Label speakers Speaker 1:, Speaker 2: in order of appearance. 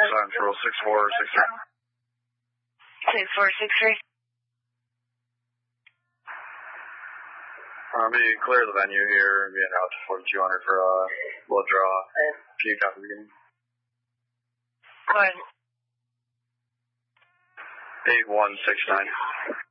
Speaker 1: Central 6463.
Speaker 2: 6463.
Speaker 1: Be clear the venue here and being out to 4200 for a blood draw. Can you copy the beginning?
Speaker 2: Go ahead.
Speaker 1: 8169.